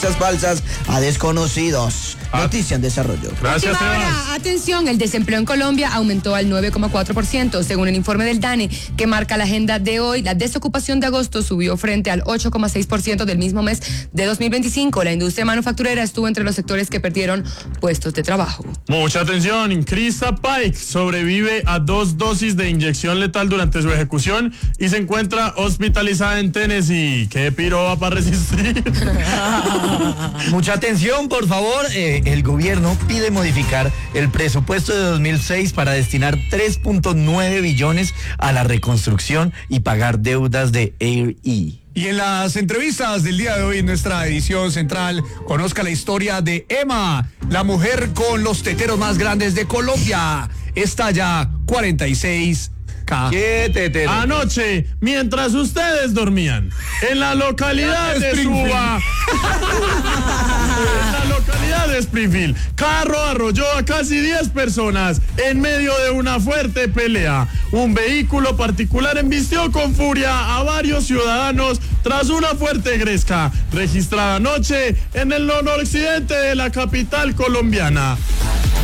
camisas falsas a desconocidos. Noticia en desarrollo. Gracias, Última hora, Sebas. atención, el desempleo en Colombia aumentó al 9,4%, según el informe del DANE, que marca la agenda de hoy. La desocupación de agosto subió frente al 8,6% del mismo mes de 2025. La industria manufacturera estuvo entre los sectores que perdieron puestos de trabajo. Mucha atención, Krista Pike sobrevive a 2 dosis de inyección letal durante su ejecución y se encuentra hospitalizada en Tennessee. ¿Qué piro va para resistir? Mucha atención, por favor. El gobierno pide modificar el presupuesto de 2006 para destinar 3.9 billones a la reconstrucción y pagar deudas de Air E. Y en las entrevistas del día de hoy en nuestra edición central, conozca la historia de Emma, la mujer con los teteros más grandes de Colombia. Está ya 46K. ¿Qué tetero? Anoche, mientras ustedes dormían, en la localidad de Suba, en la localidad de Springfield, carro arrolló a casi 10 personas en medio de una fuerte pelea. Un vehículo particular embistió con furia a varios ciudadanos tras una fuerte gresca registrada anoche en el noroccidente de la capital colombiana.